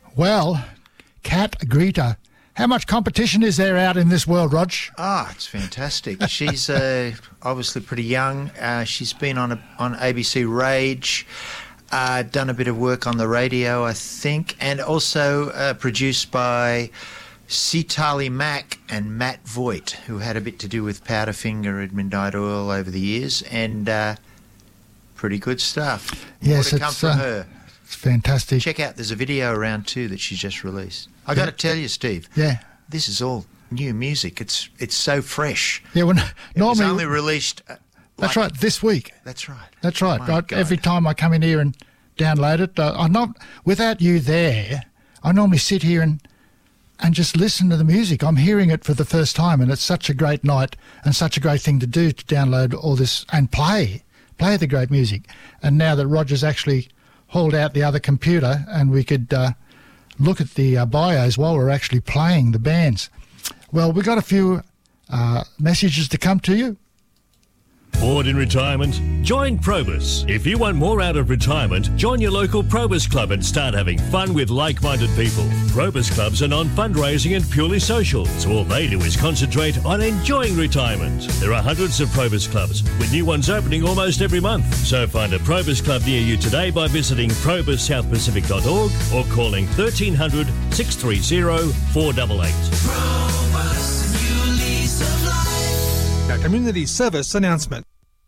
Well, Kat Greta, how much competition is there out in this world, Rog? It's fantastic. She's obviously pretty young. She's been on ABC Rage, done a bit of work on the radio, I think, and also produced by Sitali Mack and Matt Voigt, who had a bit to do with Powderfinger and Midnight Oil over the years, and pretty good stuff. Yes, more to come from her. It's fantastic. Check out, there's a video around too that she's just released. I got to tell you, Steve. Yeah. This is all new music. It's so fresh. Yeah, well, normally it was only released. That's right, this week. That's right. That's right. Every time I come in here and download it, I'm not without you there. I normally sit here and just listen to the music. I'm hearing it for the first time, and it's such a great night and such a great thing to do, to download all this and play the great music. And now that Roger's actually hauled out the other computer and we could look at the bios while we're actually playing the bands. Well, we've got a few messages to come to you. Bored in retirement? Join Probus. If you want more out of retirement, join your local Probus Club and start having fun with like-minded people. Probus Clubs are non-fundraising and purely social, so all they do is concentrate on enjoying retirement. There are hundreds of Probus Clubs, with new ones opening almost every month. So find a Probus Club near you today by visiting probussouthpacific.org or calling 1300 630 488. Probus, new lease of life. A community service announcement.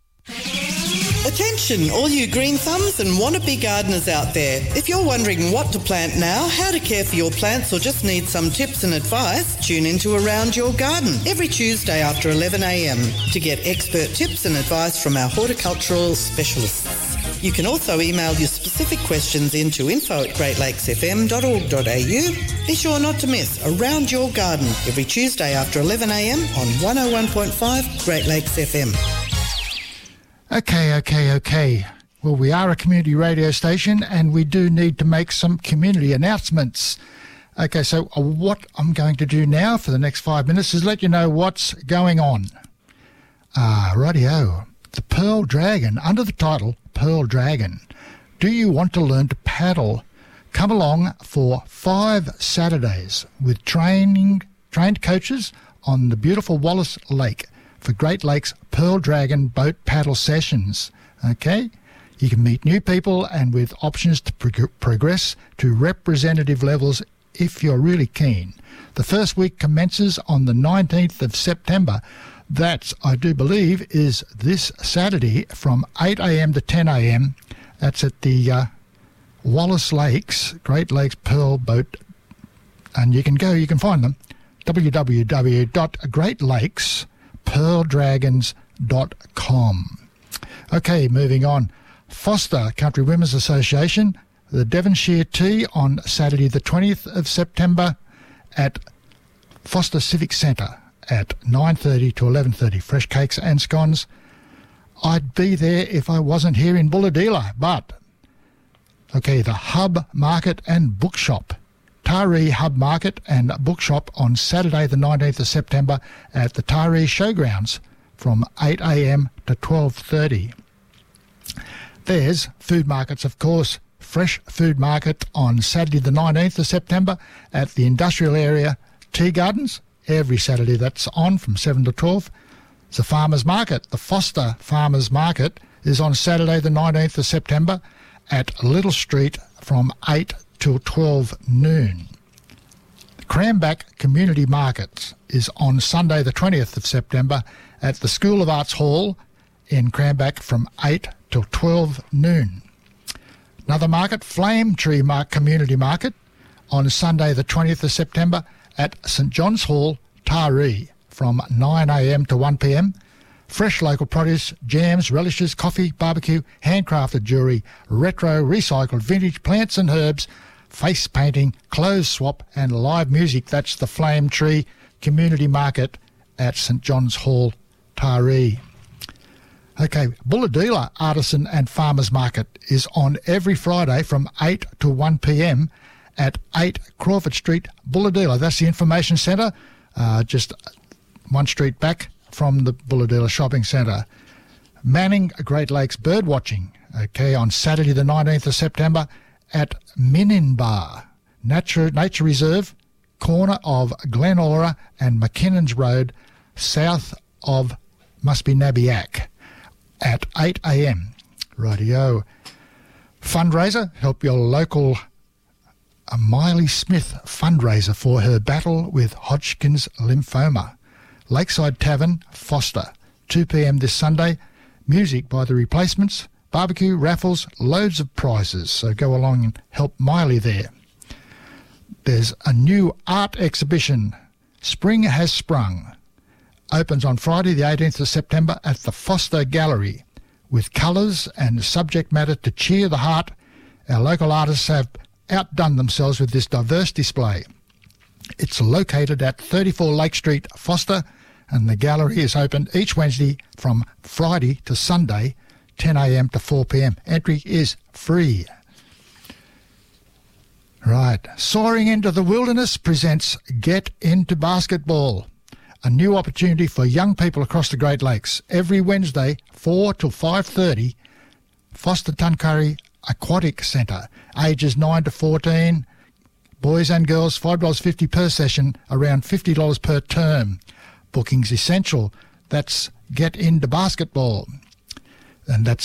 Attention, all you green thumbs and wannabe gardeners out there. If you're wondering what to plant now, how to care for your plants, or just need some tips and advice, tune into Around Your Garden every Tuesday after 11 a.m. to get expert tips and advice from our horticultural specialists. You can also email your specific questions into info@greatlakesfm.org.au. Be sure not to miss Around Your Garden every Tuesday after 11 a.m. on 101.5 Great Lakes FM. Okay. Well, we are a community radio station and we do need to make some community announcements. Okay, so what I'm going to do now for the next 5 minutes is let you know what's going on. Rightio. The Pearl Dragon, under the title Pearl Dragon. Do you want to learn to paddle? Come along for 5 Saturdays with trained coaches on the beautiful Wallace Lake for Great Lakes Pearl Dragon boat paddle sessions. Okay? You can meet new people and with options to progress to representative levels if you're really keen. The first week commences on the 19th of September. That, I do believe, is this Saturday from 8 a.m. to 10 a.m. That's at the Wallace Lakes, Great Lakes Pearl Boat. And you can find them, www.greatlakespearldragons.com. Okay, moving on. Foster Country Women's Association, the Devonshire Tea on Saturday the 20th of September at Foster Civic Centre at 9:30 to 11:30. Fresh cakes and scones. I'd be there if I wasn't here in Bulahdelah, but... Okay, the Hub Market and Bookshop. Taree Hub Market and Bookshop on Saturday the 19th of September at the Taree Showgrounds from 8 a.m. to 12:30. There's food markets, of course. Fresh Food Market on Saturday the 19th of September at the Industrial Area Tea Gardens. Every Saturday that's on from 7 to 12. It's a farmers market. The Foster Farmers Market is on Saturday the 19th of September at Little Street from 8 till 12 noon. The Cranback Community Market is on Sunday the 20th of September at the School of Arts Hall in Cranback from 8 till 12 noon. Another market, Flame Tree Community Market on Sunday the 20th of September at St John's Hall, Taree, from 9 a.m. to 1 p.m. Fresh local produce, jams, relishes, coffee, barbecue, handcrafted jewellery, retro, recycled, vintage plants and herbs, face painting, clothes swap and live music. That's the Flame Tree Community Market at St John's Hall, Taree. Okay, Bulahdelah Artisan and Farmers Market is on every Friday from 8 to 1 p.m. at 8 Crawford Street, Bulahdelah. That's the information centre, just one street back from the Bulahdelah Shopping Centre. Manning Great Lakes Birdwatching, okay, on Saturday the 19th of September at Mininbar. Nature Reserve, corner of Glen Aura and McKinnon's Road, south of must be Nabiac, at 8 a.m. Rightio. Fundraiser, help your local Miley Smith fundraiser for her battle with Hodgkin's lymphoma. Lakeside Tavern, Foster, 2 p.m. this Sunday. Music by The Replacements, barbecue, raffles, loads of prizes. So go along and help Miley there. There's a new art exhibition, Spring Has Sprung. Opens on Friday the 18th of September at the Foster Gallery. With colours and subject matter to cheer the heart, our local artists have outdone themselves with this diverse display. It's located at 34 Lake Street, Foster, and the gallery is open each Wednesday from Friday to Sunday, 10 a.m. to 4 p.m. Entry is free. Right. Soaring Into the Wilderness presents Get Into Basketball, a new opportunity for young people across the Great Lakes. Every Wednesday, 4 till 5:30, Foster Tuncurry Aquatic Centre, ages 9 to 14, boys and girls, $5.50 per session, around $50 per term. Booking's essential. That's Get Into Basketball. And that's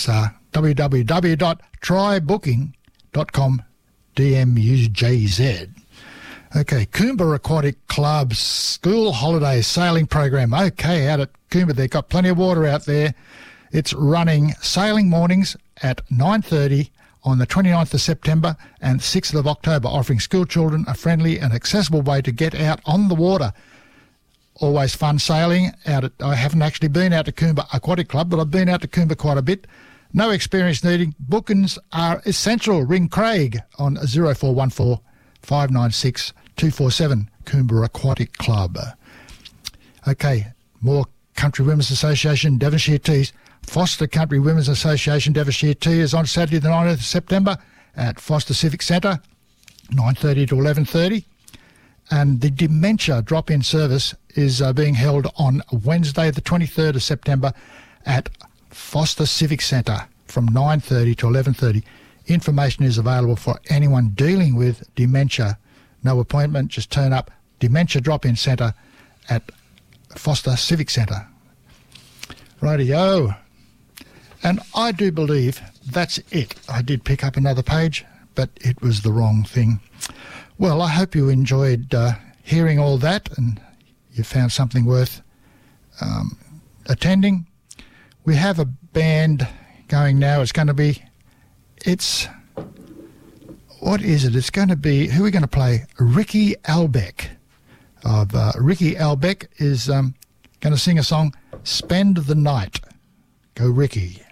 www.trybooking.com, DMUJZ. Okay, Coomba Aquatic Club's school holiday sailing program. Okay, out at Coomba, they've got plenty of water out there. It's running sailing mornings at 9:30 on the 29th of September and 6th of October, offering school children a friendly and accessible way to get out on the water. Always fun sailing out at, I haven't actually been out to Coomba Aquatic Club, but I've been out to Coomba quite a bit. No experience needed. Bookings are essential. Ring Craig on 0414 596 247, Coomba Aquatic Club. Okay, more Country Women's Association, Devonshire Teas. Foster Country Women's Association, Devonshire Tea is on Saturday the 9th of September at Foster Civic Centre, 9:30 to 11:30. And the dementia drop-in service is being held on Wednesday the 23rd of September at Foster Civic Centre from 9:30 to 11:30. Information is available for anyone dealing with dementia. No appointment, just turn up. Dementia drop-in centre at Foster Civic Centre. Rightio. And I do believe that's it. I did pick up another page, but it was the wrong thing. Well, I hope you enjoyed hearing all that and you found something worth attending. We have a band going now. It's going to be, what is it? It's going to be, who are we going to play? Ricky Albeck. Ricky Albeck is going to sing a song, Spend the Night. Go Ricky.